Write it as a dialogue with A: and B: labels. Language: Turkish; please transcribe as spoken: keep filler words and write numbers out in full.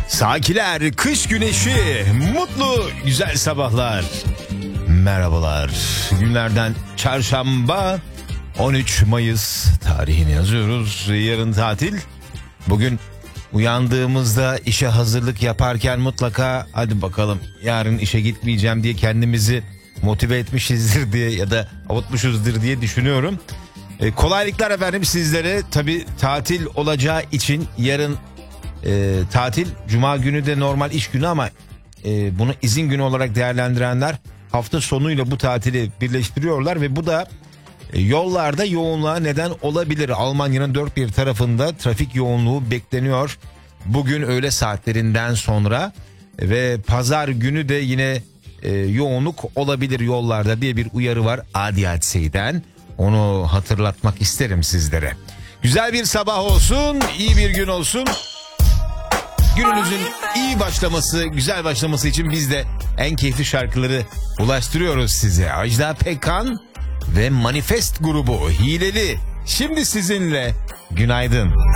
A: Sakiler, kış güneşi, mutlu güzel sabahlar. Merhabalar. Günlerden çarşamba, on üç Mayıs tarihini yazıyoruz. Yarın tatil. Bugün uyandığımızda işe hazırlık yaparken mutlaka hadi bakalım yarın işe gitmeyeceğim diye kendimizi motive etmişizdir diye ya da avutmuşuzdur diye düşünüyorum. E, kolaylıklar efendim sizlere. Tabii tatil olacağı için yarın e, tatil, cuma günü de normal iş günü ama e, bunu izin günü olarak değerlendirenler hafta sonuyla bu tatili birleştiriyorlar ve bu da e, yollarda yoğunluğa neden olabilir. Almanya'nın dört bir tarafında trafik yoğunluğu bekleniyor bugün öğle saatlerinden sonra ve pazar günü de yine e, yoğunluk olabilir yollarda diye bir uyarı var A D A T S'den. Onu hatırlatmak isterim sizlere. Güzel bir sabah olsun, iyi bir gün olsun. Gününüzün iyi başlaması, güzel başlaması için biz de en keyifli şarkıları ulaştırıyoruz size. Ajda Pekkan ve Manifest grubu Hileli. Şimdi sizinle günaydın.